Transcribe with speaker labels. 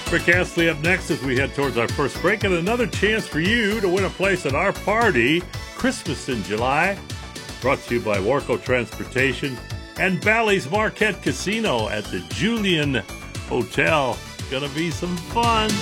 Speaker 1: Rick Astley up next as we head towards our first break, and another chance for you to win a place at our party, Christmas in July. Brought to you by Warco Transportation and Bally's Marquette Casino at the Julian Hotel. Gonna be some fun.